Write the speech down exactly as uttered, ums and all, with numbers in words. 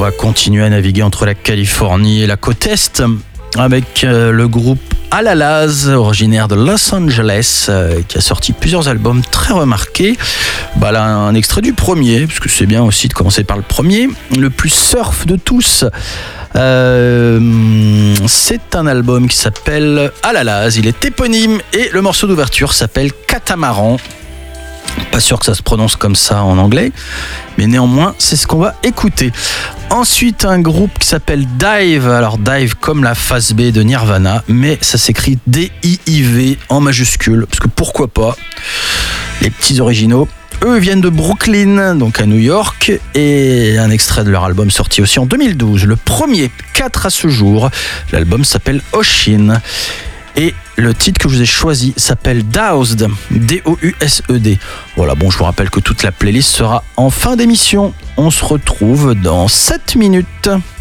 va continuer à naviguer entre la Californie et la côte Est avec euh, le groupe Alalaz, originaire de Los Angeles, euh, qui a sorti plusieurs albums très remarqués. Bah là, un extrait du premier, parce que c'est bien aussi de commencer par le premier, le plus surf de tous. Euh, c'est un album qui s'appelle Alalaz, il est éponyme et le morceau d'ouverture s'appelle Catamaran. Pas sûr que ça se prononce comme ça en anglais, mais néanmoins, c'est ce qu'on va écouter. Ensuite, un groupe qui s'appelle Dive. Alors, Dive comme la face B de Nirvana, mais ça s'écrit D I I V en majuscule, parce que pourquoi pas, les petits originaux. Eux viennent de Brooklyn, donc à New York, et un extrait de leur album sorti aussi en deux mille douze. Le premier, quatre à ce jour. L'album s'appelle Oshin. Et le titre que je vous ai choisi s'appelle Doused, D O U S E D. Voilà, bon, je vous rappelle que toute la playlist sera en fin d'émission. On se retrouve dans sept minutes.